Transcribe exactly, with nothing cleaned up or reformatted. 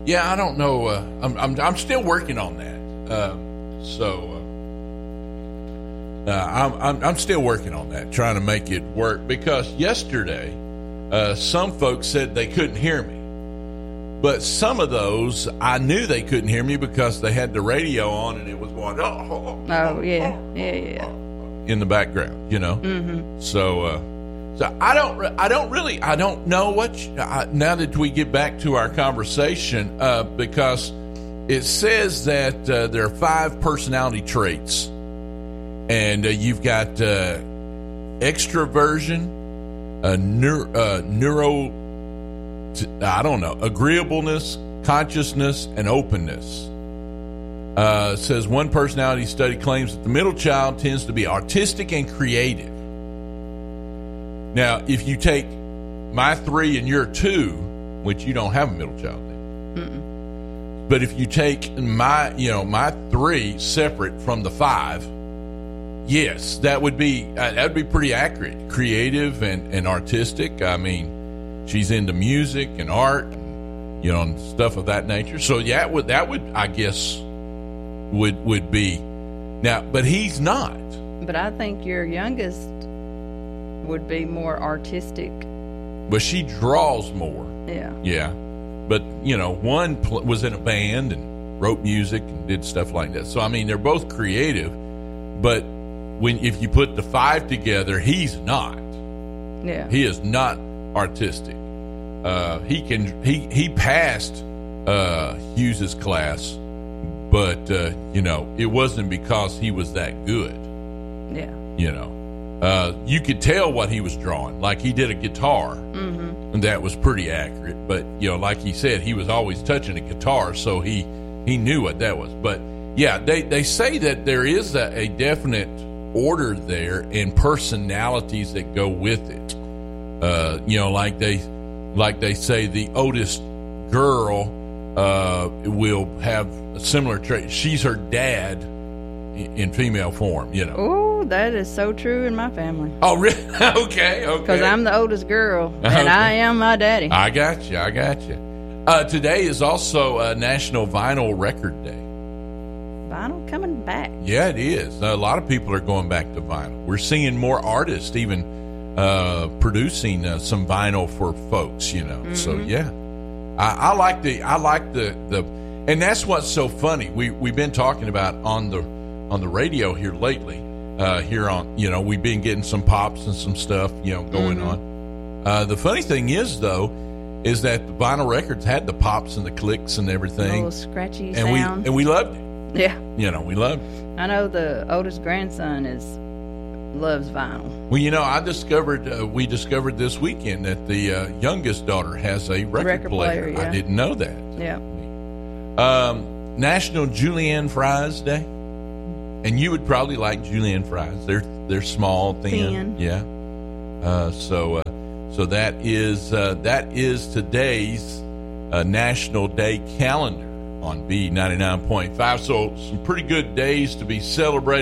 yeah, I don't know. Uh, I'm, I'm I'm still working on that. Uh, so uh, uh, I'm, I'm I'm still working on that, trying to make it work. Because yesterday, uh, some folks said they couldn't hear me, but some of those I knew they couldn't hear me because they had the radio on and it was going. Oh, oh, oh yeah, yeah, yeah. In the background, you know. Mm-hmm. So. Uh, So I don't, I don't really, I don't know what. You, I, now that we get back to our conversation, uh, because it says that uh, there are five personality traits, and uh, you've got uh, extroversion, uh, neuro, uh, neuro, I don't know, agreeableness, consciousness, and openness. Uh, it says one personality study claims that the middle child tends to be artistic and creative. Now, if you take my three and your two, which you don't have a middle child then, Mm-mm. but if you take my, you know, my three separate from the five, yes, that would be uh, that would be pretty accurate. Creative and, and artistic. I mean, she's into music and art, and, you know, and stuff of that nature. So yeah, that would that would I guess would would be now, but he's not. But I think your youngest would be more artistic. But she draws more. Yeah. Yeah. But, you know, one pl- was in a band and wrote music and did stuff like that. So, I mean, they're both creative. But when if you put the five together, he's not. Yeah. He is not artistic. Uh, he can he, he passed uh, Hughes's class, but, uh, you know, it wasn't because he was that good. Yeah. You know. Uh, you could tell what he was drawing. Like he did a guitar, mm-hmm. and that was pretty accurate. But, you know, like he said, he was always touching a guitar, so he, he knew what that was. But, yeah, they, they say that there is a, a definite order there and personalities that go with it. Uh, you know, like they like they say the oldest girl uh, will have a similar trait. She's her dad in, in female form, you know. Oh, that is so true in my family. Oh, really? okay, okay. Because I'm the oldest girl, and Okay. I am my daddy. I got you, I got you. Uh, today is also uh, National Vinyl Record Day. Vinyl coming back. Yeah, it is. A lot of people are going back to vinyl. We're seeing more artists even uh, producing uh, some vinyl for folks, you know. Mm-hmm. So, yeah. I, I like the, I like the, the, and that's what's so funny. We, we've been talking about on the, on the radio here lately. Uh, here on, you know, we've been getting some pops and some stuff, you know, going mm-hmm. on. Uh, the funny thing is, though, is that the vinyl records had the pops and the clicks and everything. Little scratchy and sound. we and we loved it. Yeah. You know, we loved it. I know the oldest grandson is loves vinyl. Well, you know, I discovered, uh, we discovered this weekend that the uh, youngest daughter has a record, record player. player yeah. I didn't know that. Yeah. Um, National Julienne Fries Day. And you would probably like julienne fries. They're they're small, thin. thin. Yeah. Uh, so uh, so that is uh, that is today's uh, National Day calendar on B ninety-nine point five. So some pretty good days to be celebrating.